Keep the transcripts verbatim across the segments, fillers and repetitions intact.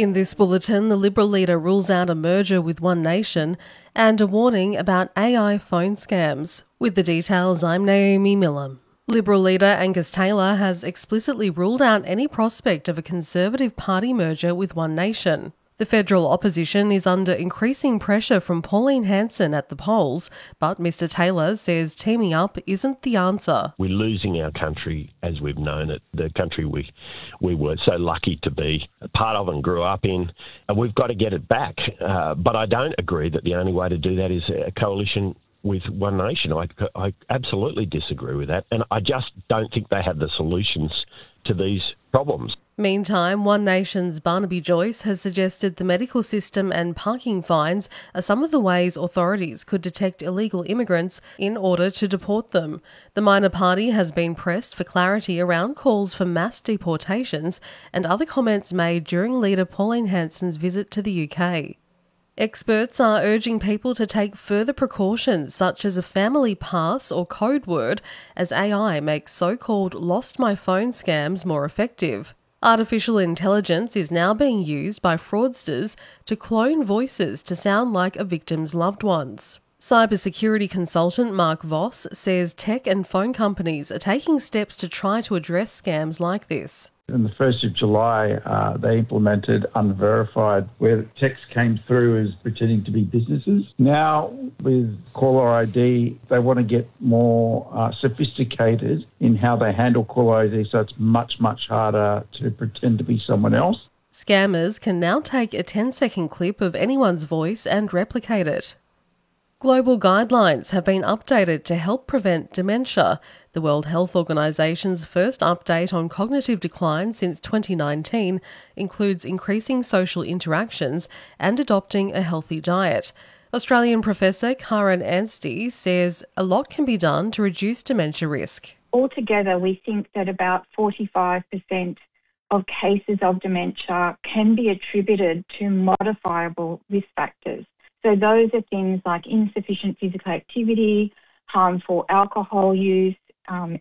In this bulletin, the Liberal leader rules out a merger with One Nation and a warning about A I phone scams. With the details, I'm Naomi Millam. Liberal leader Angus Taylor has explicitly ruled out any prospect of a Conservative Party merger with One Nation. The federal opposition is under increasing pressure from Pauline Hanson at the polls, but Mr Taylor says teaming up isn't the answer. We're losing our country as we've known it, the country we we were so lucky to be a part of and grew up in, and we've got to get it back. Uh, but I don't agree that the only way to do that is a coalition with One Nation. I, I absolutely disagree with that, and I just don't think they have the solutions to these problems. Meantime, One Nation's Barnaby Joyce has suggested the medical system and parking fines are some of the ways authorities could detect illegal immigrants in order to deport them. The minor party has been pressed for clarity around calls for mass deportations and other comments made during leader Pauline Hanson's visit to the U K. Experts are urging people to take further precautions such as a family pass or code word as A I makes so-called lost my phone scams more effective. Artificial intelligence is now being used by fraudsters to clone voices to sound like a victim's loved ones. Cybersecurity consultant Mark Voss says tech and phone companies are taking steps to try to address scams like this. On the first of July, uh, they implemented Unverified, where text came through as pretending to be businesses. Now, with caller I D, they want to get more uh, sophisticated in how they handle caller I D, so it's much, much harder to pretend to be someone else. Scammers can now take a ten-second clip of anyone's voice and replicate it. Global guidelines have been updated to help prevent dementia. The World Health Organisation's first update on cognitive decline since twenty nineteen includes increasing social interactions and adopting a healthy diet. Australian professor Karen Anstey says a lot can be done to reduce dementia risk. Altogether, we think that about forty-five percent of cases of dementia can be attributed to modifiable risk factors. So those are things like insufficient physical activity, harmful alcohol use. Um...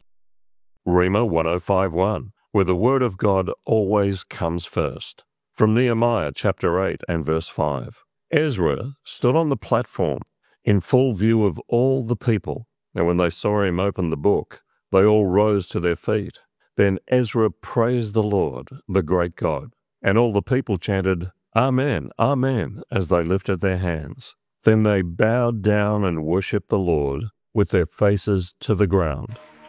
Rhema one oh five one, where the word of God always comes first. From Nehemiah chapter eight and verse five. Ezra stood on the platform in full view of all the people, and when they saw him open the book, they all rose to their feet. Then Ezra praised the Lord, the great God, and all the people chanted, Amen, Amen, as they lifted their hands. Then they bowed down and worshipped the Lord with their faces to the ground.